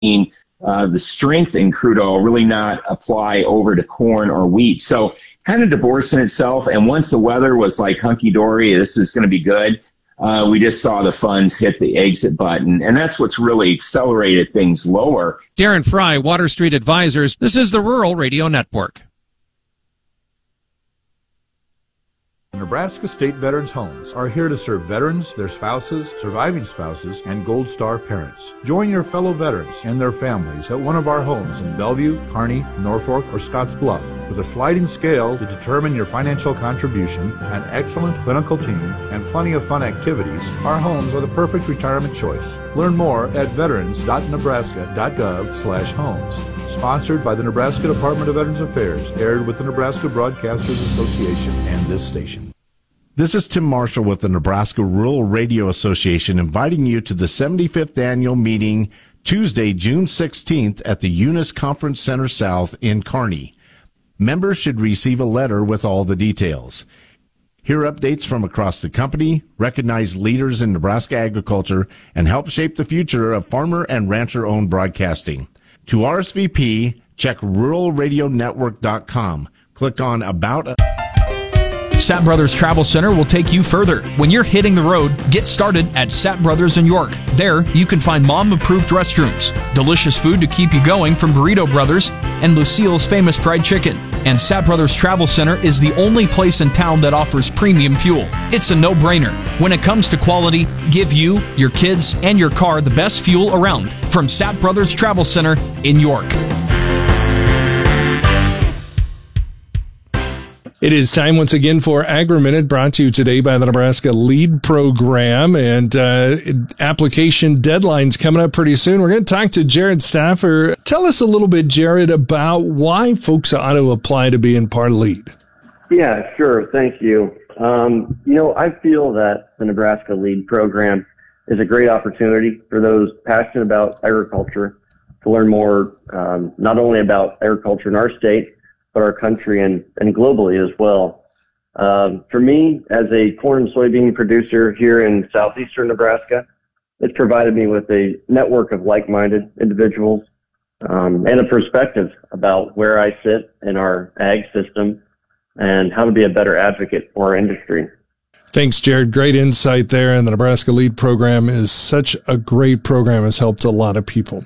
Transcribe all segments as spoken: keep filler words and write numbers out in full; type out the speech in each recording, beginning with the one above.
uh, the strength in crude oil really not apply over to corn or wheat. So kind of divorcing itself. And once the weather was like hunky-dory, this is going to be good, uh, we just saw the funds hit the exit button. And that's what's really accelerated things lower. Darren Fry, Water Street Advisors. This is the Rural Radio Network. Nebraska State Veterans Homes are here to serve veterans, their spouses, surviving spouses, and Gold Star parents. Join your fellow veterans and their families at one of our homes in Bellevue, Kearney, Norfolk, or Scottsbluff. With a sliding scale to determine your financial contribution, an excellent clinical team, and plenty of fun activities, our homes are the perfect retirement choice. Learn more at veterans dot nebraska dot gov slash homes. Sponsored by the Nebraska Department of Veterans Affairs, aired with the Nebraska Broadcasters Association and this station. This is Tim Marshall with the Nebraska Rural Radio Association, inviting you to the seventy-fifth annual meeting Tuesday, June sixteenth at the Eunice Conference Center South in Kearney. Members should receive a letter with all the details. Hear updates from across the company, recognize leaders in Nebraska agriculture, and help shape the future of farmer and rancher-owned broadcasting. To R S V P, check rural radio network dot com. Click on About a Sapp Brothers Travel Center will take you further. When you're hitting the road, get started at Sapp Brothers in York. There, you can find mom-approved restrooms, delicious food to keep you going from Burrito Brothers, and Lucille's famous fried chicken. And Sapp Brothers Travel Center is the only place in town that offers premium fuel. It's a no-brainer. When it comes to quality, give you, your kids, and your car the best fuel around. From Sapp Brothers Travel Center in York. It is time once again for Agri-Minute, brought to you today by the Nebraska LEAD program, and uh, application deadline's coming up pretty soon. We're going to talk to Jared Stauffer. Tell us a little bit, Jared, about why folks ought to apply to be in part of LEAD. Yeah, sure. Thank you. Um, you know, I feel that the Nebraska LEAD program is a great opportunity for those passionate about agriculture to learn more, um, not only about agriculture in our state, but our country and, and globally as well. Um, for me, as a corn and soybean producer here in southeastern Nebraska, it's provided me with a network of like-minded individuals um, and a perspective about where I sit in our ag system and how to be a better advocate for our industry. Thanks, Jared. Great insight there. And the Nebraska LEAD program is such a great program. It's helped a lot of people.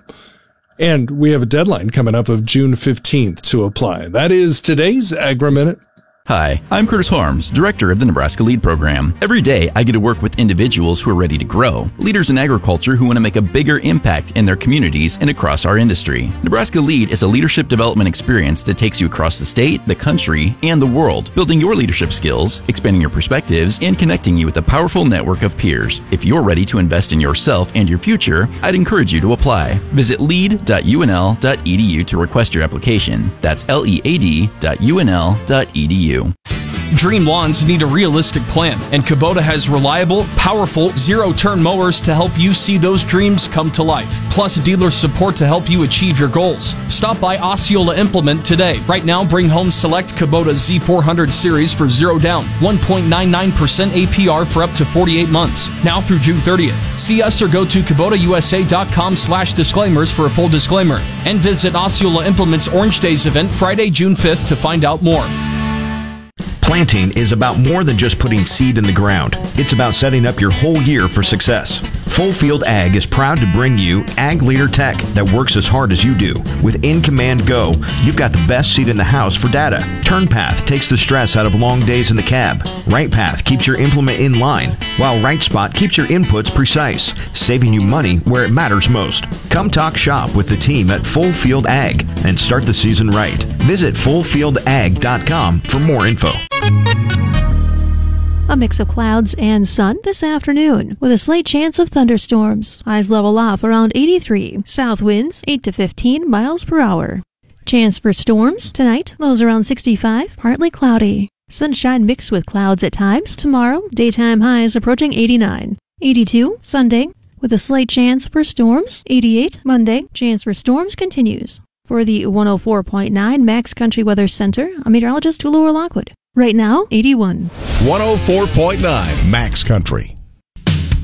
And we have a deadline coming up of June fifteenth to apply. That is today's Agri-Minute. Hi, I'm Curtis Harms, Director of the Nebraska LEAD program. Every day, I get to work with individuals who are ready to grow, leaders in agriculture who want to make a bigger impact in their communities and across our industry. Nebraska LEAD is a leadership development experience that takes you across the state, the country, and the world, building your leadership skills, expanding your perspectives, and connecting you with a powerful network of peers. If you're ready to invest in yourself and your future, I'd encourage you to apply. Visit lead dot u n l dot e d u to request your application. That's L E A D dot U N L dot E D U. Dream lawns need a realistic plan, and Kubota has reliable, powerful, zero-turn mowers to help you see those dreams come to life. Plus, dealer support to help you achieve your goals. Stop by Osceola Implement today. Right now, bring home select Kubota Z four hundred series for zero down, one point nine nine percent A P R for up to forty-eight months. Now through June thirtieth. See us or go to Kubota U S A dot com slash disclaimers for a full disclaimer. And visit Osceola Implement's Orange Days event Friday, June fifth to find out more. Planting is about more than just putting seed in the ground. It's about setting up your whole year for success. Full Field Ag is proud to bring you Ag Leader Tech that works as hard as you do. With In Command Go, you've got the best seat in the house for data. TurnPath takes the stress out of long days in the cab. RightPath keeps your implement in line, while RightSpot keeps your inputs precise, saving you money where it matters most. Come talk shop with the team at Full Field Ag and start the season right. Visit full field ag dot com for more info. A mix of clouds and sun this afternoon with a slight chance of thunderstorms. Highs level off around eighty-three. South winds eight to fifteen miles per hour. Chance for storms tonight, lows around sixty-five, partly cloudy. Sunshine mixed with clouds at times. Tomorrow, daytime highs approaching eighty-nine. eighty-two Sunday with a slight chance for storms. eighty-eight Monday, chance for storms continues. For the one oh four point nine Max Country Weather Center, I'm meteorologist Tulua Lockwood. Right now, eighty-one. one oh four point nine Max Country.